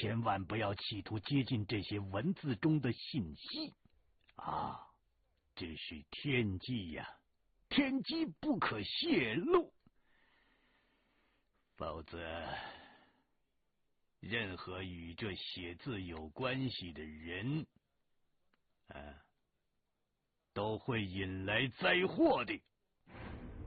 千万不要企图接近这些文字中的信息啊！这是天机呀，天机不可泄露，否则任何与这写字有关系的人都会引来灾祸的。